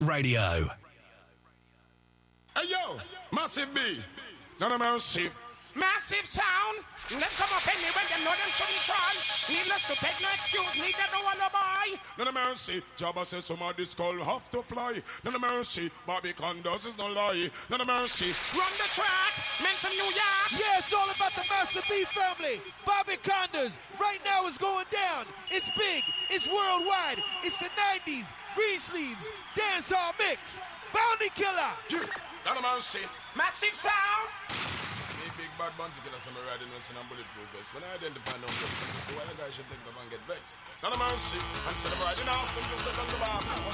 Radio. Hey yo, Massive B, none of mercy. Massive sound. Them come up in me when they know them shouldn't try. Needless to take no excuse, need them no alibi. None of mercy. Jabba says some of this skull have to fly. None of mercy. Bobby Condos is no lie. None of mercy. Run the track, men from New York. Yeah, it's all about the Massive B family. Bobby Condos right now is going down. It's big. It's worldwide. It's the 90s. Green sleeves. Dancehall mix. Bounty Killer. None of mercy. Massive sound. Big bad bunch of killers, I'm riding with some bulletproof vest. When I identify no place, I say, why the guy should take them and get vexed. None of mercy. And celebrating Austin just to the boss.